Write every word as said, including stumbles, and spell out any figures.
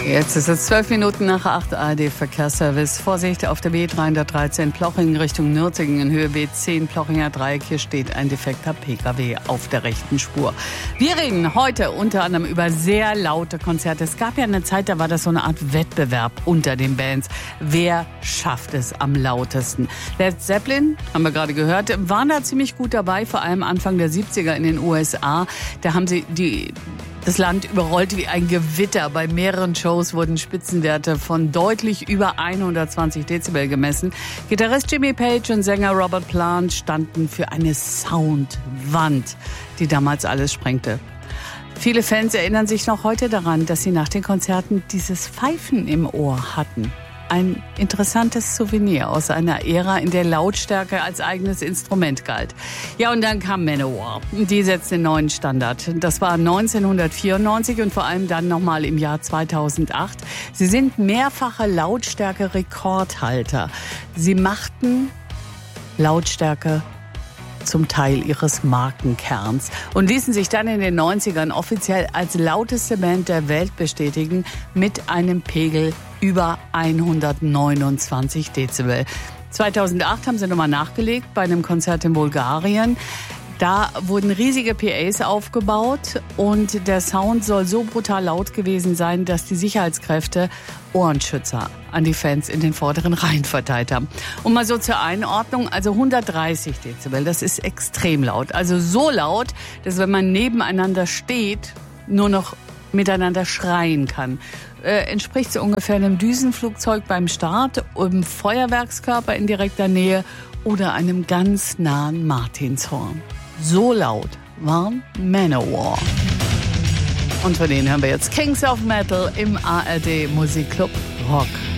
Jetzt ist es zwölf Minuten nach acht, A R D Verkehrsservice. Vorsicht auf der B dreihundertdreizehn Plochingen Richtung Nürtingen in Höhe B zehn Plochinger Dreieck. Hier steht ein defekter P K W auf der rechten Spur. Wir reden heute unter anderem über sehr laute Konzerte. Es gab ja eine Zeit, da war das so eine Art Wettbewerb unter den Bands. Wer schafft es am lautesten? Led Zeppelin, haben wir gerade gehört, waren da ziemlich gut dabei, vor allem Anfang der siebziger in den U S A. Da haben sie die... Das Land überrollte wie ein Gewitter. Bei mehreren Shows wurden Spitzenwerte von deutlich über hundertzwanzig Dezibel gemessen. Gitarrist Jimmy Page und Sänger Robert Plant standen für eine Soundwand, die damals alles sprengte. Viele Fans erinnern sich noch heute daran, dass sie nach den Konzerten dieses Pfeifen im Ohr hatten. Ein interessantes Souvenir aus einer Ära, in der Lautstärke als eigenes Instrument galt. Ja, und dann kam Manowar. Die setzte den neuen Standard. Das war neunzehnhundertvierundneunzig und vor allem dann nochmal im Jahr zweitausendacht. Sie sind mehrfache Lautstärke-Rekordhalter. Sie machten Lautstärke zum Teil ihres Markenkerns und ließen sich dann in den neunzigern offiziell als lauteste Band der Welt bestätigen mit einem Pegel über hundertneunundzwanzig Dezibel. zweitausendacht haben sie nochmal nachgelegt bei einem Konzert in Bulgarien. Da wurden riesige P As aufgebaut und der Sound soll so brutal laut gewesen sein, dass die Sicherheitskräfte Ohrenschützer an die Fans in den vorderen Reihen verteilt haben. Und mal so zur Einordnung, also hundertdreißig Dezibel, das ist extrem laut. Also so laut, dass wenn man nebeneinander steht, nur noch miteinander schreien kann. Äh, entspricht so ungefähr einem Düsenflugzeug beim Start, einem Feuerwerkskörper in direkter Nähe oder einem ganz nahen Martinshorn. So laut waren Manowar. Und von denen haben wir jetzt Kings of Metal im A R D Musikclub Rock.